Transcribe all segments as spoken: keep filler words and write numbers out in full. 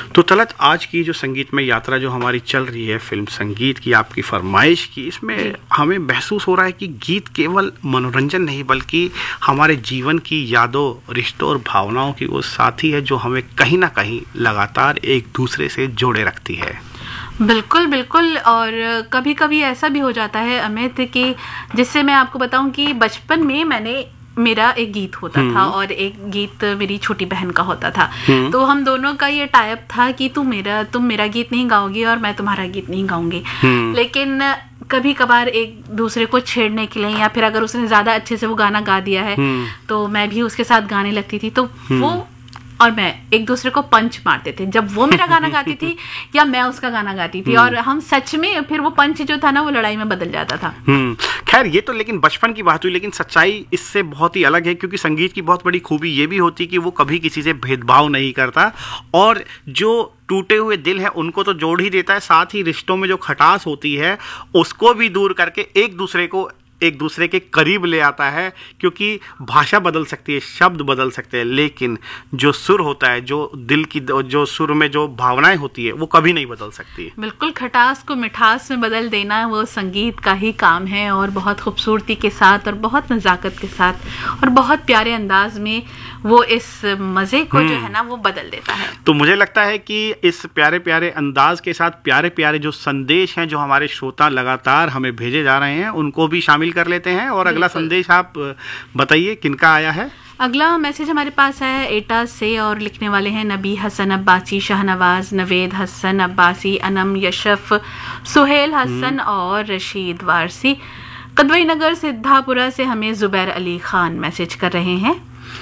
तो तलत, आज की जो संगीत में यात्रा जो हमारी चल रही है, फिल्म संगीत की, आपकी फरमाइश की, इसमें हमें महसूस हो रहा है कि गीत केवल मनोरंजन नहीं बल्कि हमारे जीवन की यादों, रिश्तों और भावनाओं की वो साथी है जो हमें कहीं ना कहीं लगातार एक दूसरे से जोड़े रखती है। बिल्कुल बिल्कुल। और कभी कभी ऐसा भी हो जाता है अमित कि जिससे मैं आपको बताऊं कि बचपन में मैंने मेरा एक गीत होता था और एक गीत मेरी छोटी बहन का होता था। तो हम दोनों का ये टाइप था कि तुम मेरा तुम मेरा गीत नहीं गाओगी और मैं तुम्हारा गीत नहीं गाऊंगी। लेकिन कभी कभार एक दूसरे को छेड़ने के लिए या फिर अगर उसने ज्यादा अच्छे से वो गाना गा दिया है तो मैं भी उसके साथ गाने लगती थी। तो वो और मैं एक दूसरे को पंच मारते थे जब वो मेरा गाना गाती थी या मैं उसका गाना गाती थी, और हम सच में फिर वो पंच जो था ना वो लड़ाई में बदल जाता था। खैर, ये तो लेकिन बचपन की बात हुई, लेकिन सच्चाई इससे बहुत ही अलग है, क्योंकि संगीत की बहुत बड़ी खूबी ये भी होती कि वो कभी किसी से भेदभाव नहीं करता और जो टूटे हुए दिल है उनको तो जोड़ ही देता है, साथ ही रिश्तों में जो खटास होती है उसको भी दूर करके एक दूसरे को एक दूसरे के करीब ले आता है। क्योंकि भाषा बदल सकती है, शब्द बदल सकते हैं, लेकिन जो सुर होता है, जो दिल की जो सुर में जो भावनाएं होती है वो कभी नहीं बदल सकती। बिल्कुल, खटास को मिठास में बदल देना वो संगीत का ही काम है, और बहुत खूबसूरती के साथ और बहुत नज़ाकत के साथ और बहुत प्यारे अंदाज में वो इस मज़े को जो है ना वो बदल देता है। तो मुझे लगता है कि इस प्यारे प्यारे अंदाज के साथ प्यारे प्यारे जो संदेश हैं जो हमारे श्रोता लगातार हमें भेजे जा रहे हैं उनको भी शामिल कर लेते हैं। और अगला संदेश आप बताइए किनका आया है? अगला मैसेज हमारे पास है एटा से, और लिखने वाले हैं नबी हसन अब्बासी, शाहनवाज, नवेद हसन अब्बासी, अनम यशफ, सुहेल हसन और रशीद वारसी। कदवई नगर सिद्धापुरा से हमें जुबैर अली खान मैसेज कर रहे हैं,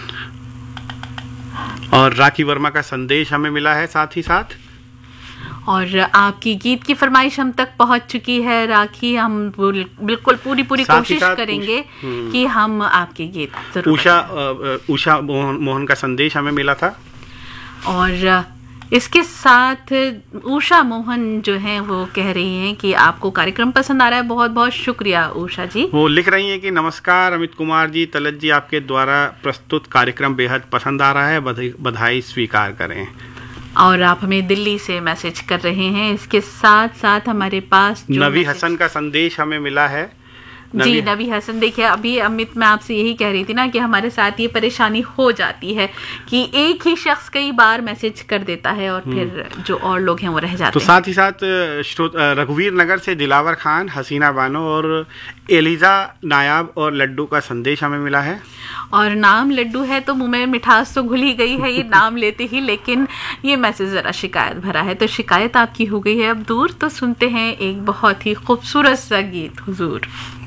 और राखी वर्मा का संदेश हमें मिला है साथ ही साथ। और आपकी गीत की फरमाइश हम तक पहुंच चुकी है राखी। हम बिल्कुल पूरी पूरी कोशिश करेंगे कि हम आपके गीत जरूर। उषा उषा मोहन, मोहन का संदेश हमें मिला था, और इसके साथ उषा मोहन जो हैं वो कह रही हैं कि आपको कार्यक्रम पसंद आ रहा है। बहुत बहुत शुक्रिया उषा जी। वो लिख रही हैं कि नमस्कार अमित कुमार जी, तलत जी, आपके द्वारा प्रस्तुत कार्यक्रम बेहद पसंद आ रहा है, बधाई स्वीकार करें। और आप हमें दिल्ली से मैसेज कर रहे हैं। इसके साथ साथ हमारे पास नबी हसन का संदेश हमें मिला है। जी नबी हसन, देखिए अभी अमित मैं आपसे यही कह रही थी ना कि हमारे साथ ये परेशानी हो जाती है कि एक ही शख्स कई बार मैसेज कर देता है और फिर जो और लोग हैं वो रह जाते तो हैं। साथ ही साथ रघुवीर नगर से दिलावर खान, हसीना बानो और एलिजा नायाब और लड्डू का संदेश हमें मिला है। और नाम लड्डू है तो मुंह में मिठास तो घुल ही गई है ये नाम लेते ही, लेकिन ये मैसेज जरा शिकायत भरा है, तो शिकायत आपकी हो गई है अब दूर। तो सुनते हैं एक बहुत ही खूबसूरत सा गीत हुजूर।